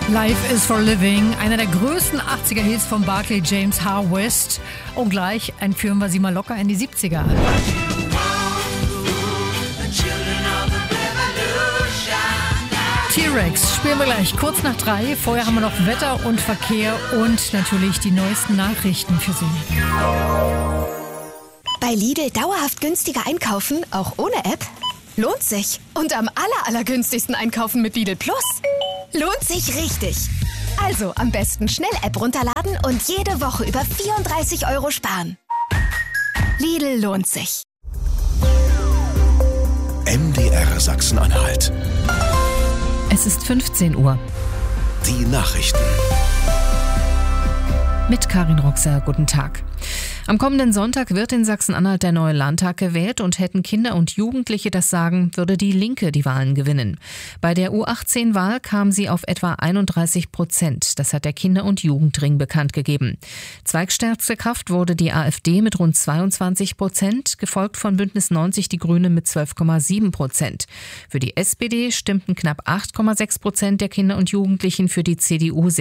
Life is for Living, einer der größten 80er-Hits von Barclay James Harvest. Und gleich entführen wir sie mal locker in die 70er. T-Rex spielen wir gleich kurz nach 3. Vorher haben wir noch Wetter und Verkehr und natürlich die neuesten Nachrichten für Sie. Bei Lidl dauerhaft günstiger einkaufen, auch ohne App? Lohnt sich. Und am allergünstigsten einkaufen mit Lidl Plus? Lohnt sich richtig. Also am besten schnell App runterladen und jede Woche über 34 € sparen. Lidl lohnt sich. MDR Sachsen-Anhalt. Es ist 15 Uhr. Die Nachrichten. Mit Karin Roxer, guten Tag. Am kommenden Sonntag wird in Sachsen-Anhalt der neue Landtag gewählt und hätten Kinder und Jugendliche das Sagen, würde die Linke die Wahlen gewinnen. Bei der U18-Wahl kam sie auf etwa 31%. Das hat der Kinder- und Jugendring bekannt gegeben. Zweigstärkste Kraft wurde die AfD mit rund 22%, gefolgt von Bündnis 90 die Grünen mit 12,7%. Für die SPD stimmten knapp 8,6% der Kinder und Jugendlichen, für die CDU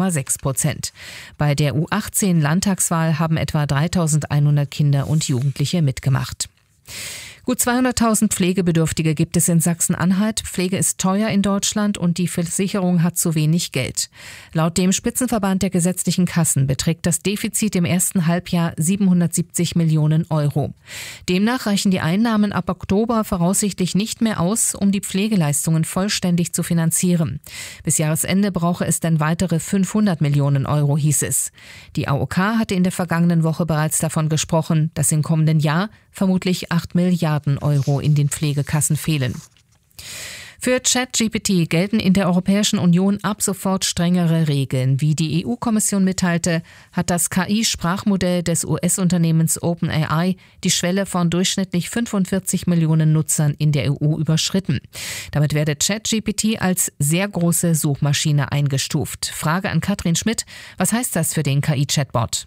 6,6%. Bei der U18-Landtagswahl haben etwa 3.100 Kinder und Jugendliche mitgemacht. Gut 200.000 Pflegebedürftige gibt es in Sachsen-Anhalt. Pflege ist teuer in Deutschland und die Versicherung hat zu wenig Geld. Laut dem Spitzenverband der gesetzlichen Kassen beträgt das Defizit im ersten Halbjahr 770 Millionen €. Demnach reichen die Einnahmen ab Oktober voraussichtlich nicht mehr aus, um die Pflegeleistungen vollständig zu finanzieren. Bis Jahresende brauche es dann weitere 500 Millionen €, hieß es. Die AOK hatte in der vergangenen Woche bereits davon gesprochen, dass im kommenden Jahr vermutlich 8 Milliarden € in den Pflegekassen fehlen. Für ChatGPT gelten in der Europäischen Union ab sofort strengere Regeln. Wie die EU-Kommission mitteilte, hat das KI-Sprachmodell des US-Unternehmens OpenAI die Schwelle von durchschnittlich 45 Millionen Nutzern in der EU überschritten. Damit werde ChatGPT als sehr große Suchmaschine eingestuft. Frage an Katrin Schmidt: Was heißt das für den KI-Chatbot?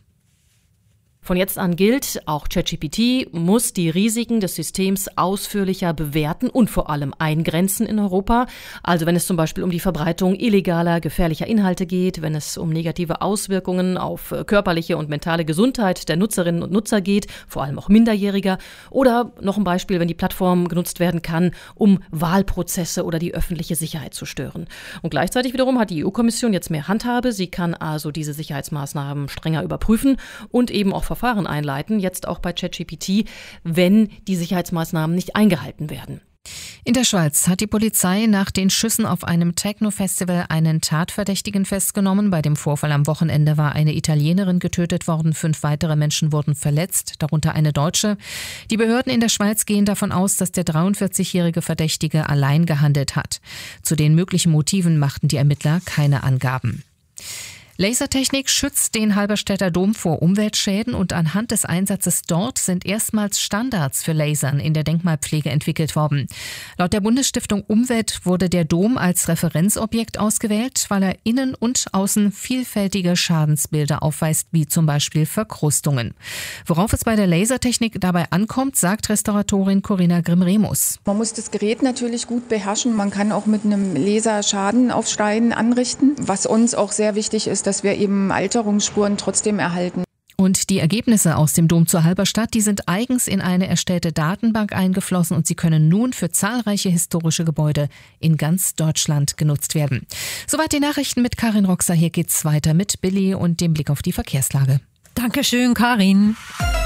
Von jetzt an gilt, auch ChatGPT muss die Risiken des Systems ausführlicher bewerten und vor allem eingrenzen in Europa. Also wenn es zum Beispiel um die Verbreitung illegaler, gefährlicher Inhalte geht, wenn es um negative Auswirkungen auf körperliche und mentale Gesundheit der Nutzerinnen und Nutzer geht, vor allem auch Minderjähriger. Oder noch ein Beispiel, wenn die Plattform genutzt werden kann, um Wahlprozesse oder die öffentliche Sicherheit zu stören. Und gleichzeitig wiederum hat die EU-Kommission jetzt mehr Handhabe. Sie kann also diese Sicherheitsmaßnahmen strenger überprüfen und eben auch Verfahren einleiten, jetzt auch bei ChatGPT, wenn die Sicherheitsmaßnahmen nicht eingehalten werden. In der Schweiz hat die Polizei nach den Schüssen auf einem Techno-Festival einen Tatverdächtigen festgenommen. Bei dem Vorfall am Wochenende war eine Italienerin getötet worden, 5 weitere Menschen wurden verletzt, darunter eine Deutsche. Die Behörden in der Schweiz gehen davon aus, dass der 43-jährige Verdächtige allein gehandelt hat. Zu den möglichen Motiven machten die Ermittler keine Angaben. Lasertechnik schützt den Halberstädter Dom vor Umweltschäden und anhand des Einsatzes dort sind erstmals Standards für Lasern in der Denkmalpflege entwickelt worden. Laut der Bundesstiftung Umwelt wurde der Dom als Referenzobjekt ausgewählt, weil er innen und außen vielfältige Schadensbilder aufweist, wie zum Beispiel Verkrustungen. Worauf es bei der Lasertechnik dabei ankommt, sagt Restauratorin Corinna Grimm-Remus. Man muss das Gerät natürlich gut beherrschen. Man kann auch mit einem Laser Schaden auf Steinen anrichten. Was uns auch sehr wichtig ist, dass wir eben Alterungsspuren trotzdem erhalten. Und die Ergebnisse aus dem Dom zur Halberstadt, die sind eigens in eine erstellte Datenbank eingeflossen und sie können nun für zahlreiche historische Gebäude in ganz Deutschland genutzt werden. Soweit die Nachrichten mit Karin Roxer. Hier geht's weiter mit Billy und dem Blick auf die Verkehrslage. Dankeschön, Karin.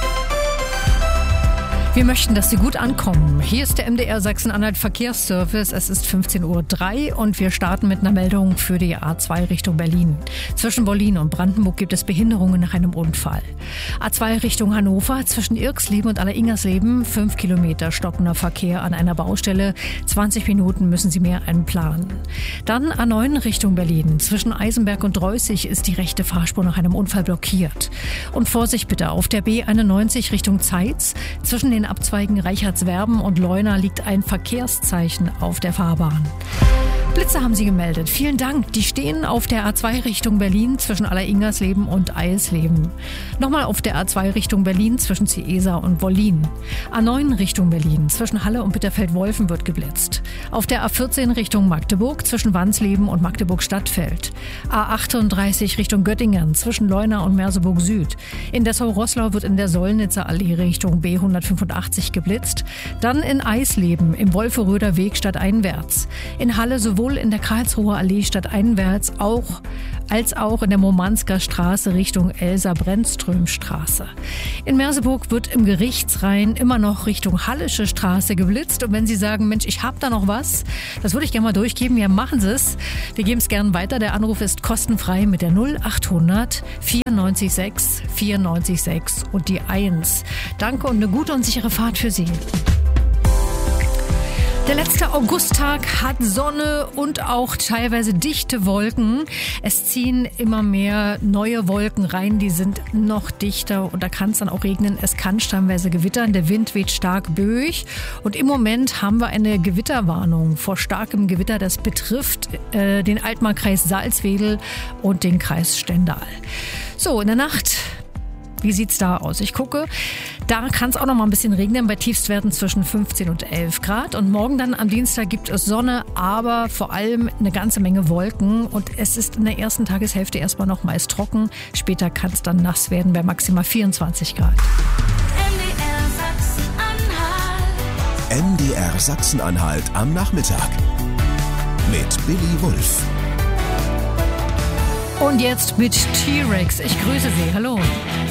Wir möchten, dass Sie gut ankommen. Hier ist der MDR Sachsen-Anhalt Verkehrsservice. Es ist 15:03 Uhr und wir starten mit einer Meldung für die A2 Richtung Berlin. Zwischen Berlin und Brandenburg gibt es Behinderungen nach einem Unfall. A2 Richtung Hannover, zwischen Irksleben und Aller-Ingersleben, 5 Kilometer stockender Verkehr an einer Baustelle. 20 Minuten müssen Sie mehr einplanen. Dann A9 Richtung Berlin. Zwischen Eisenberg und Dreußig ist die rechte Fahrspur nach einem Unfall blockiert. Und Vorsicht bitte auf der B91 Richtung Zeitz. Zwischen den Abzweigen Reichardswerben und Leuna liegt ein Verkehrszeichen auf der Fahrbahn. Blitze haben Sie gemeldet. Vielen Dank. Die stehen auf der A2 Richtung Berlin zwischen Aller-Ingersleben und Eisleben. Nochmal auf der A2 Richtung Berlin zwischen Ciesa und Wollin. A9 Richtung Berlin zwischen Halle und Bitterfeld-Wolfen wird geblitzt. Auf der A14 Richtung Magdeburg zwischen Wansleben und Magdeburg-Stadtfeld. A38 Richtung Göttingen zwischen Leuna und Merseburg Süd. In Dessau-Roßlau wird in der Sollnitzer Allee Richtung B185 geblitzt. Dann in Eisleben im Wolferöder Weg stadteinwärts. In Halle sowohl in der Karlsruher Allee stadteinwärts als auch in der Murmansker Straße Richtung Elsa-Brennström-Straße. In Merseburg wird im Gerichtsrhein immer noch Richtung Hallische Straße geblitzt. Und wenn Sie sagen, Mensch, ich habe da noch was, das würde ich gerne mal durchgeben, ja, machen Sie es. Wir geben es gern weiter. Der Anruf ist kostenfrei mit der 0800 94 6 94 6 und die 1. Danke und eine gute und sichere Fahrt für Sie. Der letzte Augusttag hat Sonne und auch teilweise dichte Wolken. Es ziehen immer mehr neue Wolken rein, die sind noch dichter und da kann es dann auch regnen. Es kann stellenweise gewittern, der Wind weht stark böig und im Moment haben wir eine Gewitterwarnung vor starkem Gewitter. Das betrifft den Altmarkkreis Salzwedel und den Kreis Stendal. So, in der Nacht... Wie sieht's da aus? Ich gucke, da kann es auch noch mal ein bisschen regnen bei Tiefstwerten zwischen 15 und 11 Grad. Und morgen dann am Dienstag gibt es Sonne, aber vor allem eine ganze Menge Wolken. Und es ist in der ersten Tageshälfte erstmal noch meist trocken. Später kann es dann nass werden bei maximal 24 Grad. MDR Sachsen-Anhalt am Nachmittag mit Billy Wulff. Und jetzt mit T-Rex. Ich grüße Sie. Hallo.